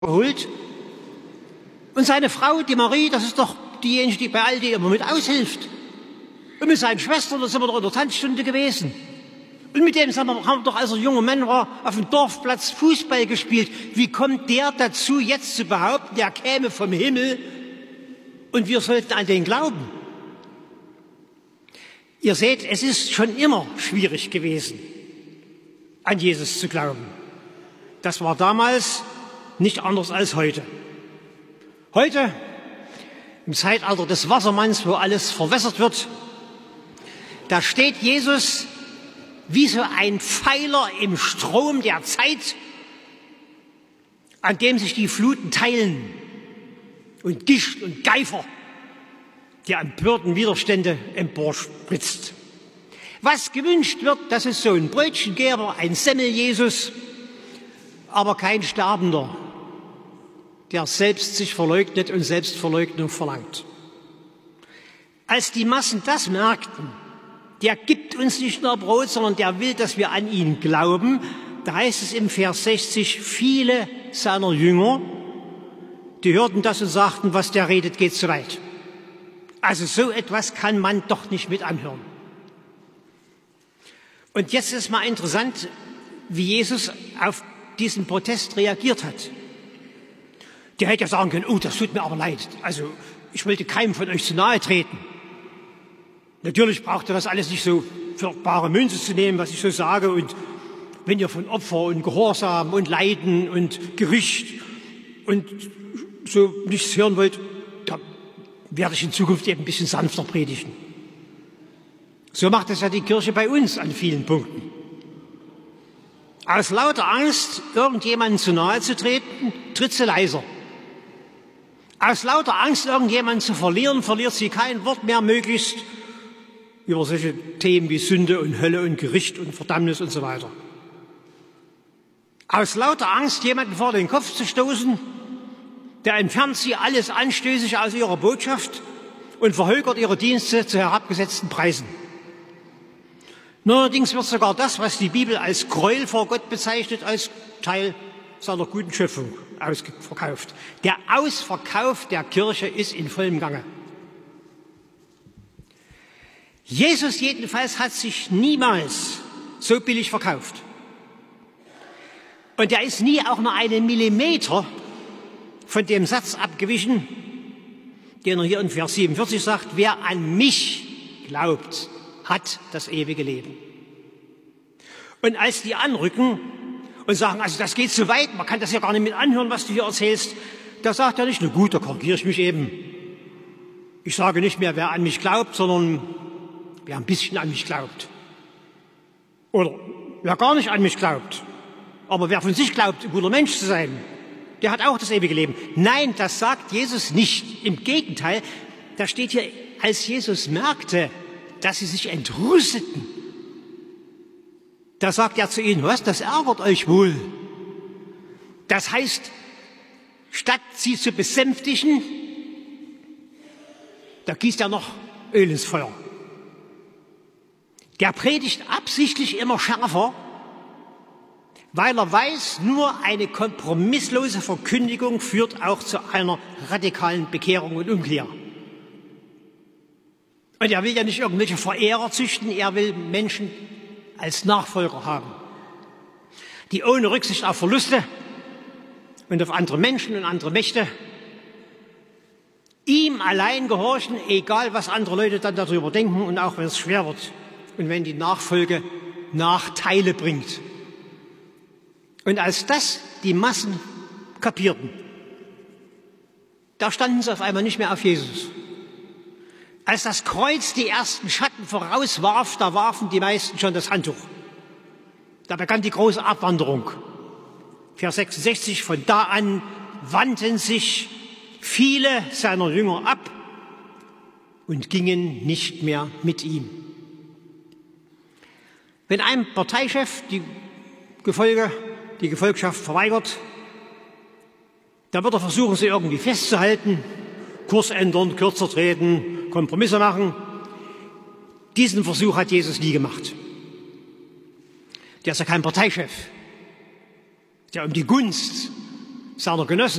geholt. Und seine Frau, die Marie, das ist doch diejenige, die bei Aldi immer mit aushilft. Und mit seinen Schwestern, da sind wir doch in der Tanzstunde gewesen. Und mit dem haben wir doch, als er junger Mann war, auf dem Dorfplatz Fußball gespielt. Wie kommt der dazu, jetzt zu behaupten, der käme vom Himmel und wir sollten an den glauben? Ihr seht, es ist schon immer schwierig gewesen, an Jesus zu glauben. Das war damals nicht anders als heute. Heute, im Zeitalter des Wassermanns, wo alles verwässert wird, da steht Jesus wie so ein Pfeiler im Strom der Zeit, an dem sich die Fluten teilen und Gischt und Geifer, der empörten Widerstände emporspritzt. Was gewünscht wird, das ist so ein Brötchengeber, ein Semmel-Jesus, aber kein Sterbender, der selbst sich verleugnet und Selbstverleugnung verlangt. Als die Massen das merkten, der gibt uns nicht nur Brot, sondern der will, dass wir an ihn glauben, da heißt es im Vers 60, viele seiner Jünger, die hörten das und sagten, was der redet, geht zu weit. Also so etwas kann man doch nicht mit anhören. Und jetzt ist mal interessant, wie Jesus auf diesen Protest reagiert hat. Der hätte ja sagen können, oh, das tut mir aber leid. Also ich wollte keinem von euch zu nahe treten. Natürlich braucht ihr das alles nicht so für bare Münze zu nehmen, was ich so sage. Und wenn ihr von Opfer und Gehorsam und Leiden und Gericht und so nichts hören wollt, da werde ich in Zukunft eben ein bisschen sanfter predigen. So macht es ja die Kirche bei uns an vielen Punkten. Aus lauter Angst, irgendjemandem zu nahe zu treten, tritt sie leiser. Aus lauter Angst, irgendjemanden zu verlieren, verliert sie kein Wort mehr, möglichst über solche Themen wie Sünde und Hölle und Gericht und Verdammnis und so weiter. Aus lauter Angst, jemanden vor den Kopf zu stoßen, der entfernt sie alles Anstößige aus ihrer Botschaft und verhökert ihre Dienste zu herabgesetzten Preisen. Neuerdings wird sogar das, was die Bibel als Gräuel vor Gott bezeichnet, als Teil seiner guten Schöpfung ausverkauft. Der Ausverkauf der Kirche ist in vollem Gange. Jesus jedenfalls hat sich niemals so billig verkauft. Und er ist nie auch nur einen Millimeter von dem Satz abgewichen, den er hier in Vers 47 sagt, wer an mich glaubt, hat das ewige Leben. Und als die anrücken und sagen, also das geht zu weit, man kann das ja gar nicht mit anhören, was du hier erzählst, da sagt er nicht, na gut, da korrigiere ich mich eben. Ich sage nicht mehr, wer an mich glaubt, sondern wer ein bisschen an mich glaubt. Oder wer gar nicht an mich glaubt, aber wer von sich glaubt, ein guter Mensch zu sein, der hat auch das ewige Leben. Nein, das sagt Jesus nicht. Im Gegenteil, da steht hier, als Jesus merkte, dass sie sich entrüsteten, da sagt er zu ihnen, was, das ärgert euch wohl. Das heißt, statt sie zu besänftigen, da gießt er noch Öl ins Feuer. Der predigt absichtlich immer schärfer, weil er weiß, nur eine kompromisslose Verkündigung führt auch zu einer radikalen Bekehrung und Umkehr. Und er will ja nicht irgendwelche Verehrer züchten, er will Menschen als Nachfolger haben, die ohne Rücksicht auf Verluste und auf andere Menschen und andere Mächte ihm allein gehorchen, egal was andere Leute dann darüber denken und auch wenn es schwer wird und wenn die Nachfolge Nachteile bringt. Und als das die Massen kapierten, da standen sie auf einmal nicht mehr auf Jesus. Als das Kreuz die ersten Schatten vorauswarf, da warfen die meisten schon das Handtuch. Da begann die große Abwanderung. Vers 66, von da an wandten sich viele seiner Jünger ab und gingen nicht mehr mit ihm. Wenn ein Parteichef die Gefolgschaft verweigert, dann wird er versuchen, sie irgendwie festzuhalten, Kurs ändern, kürzer treten, Kompromisse machen. Diesen Versuch hat Jesus nie gemacht. Der ist ja kein Parteichef, der um die Gunst seiner Genossen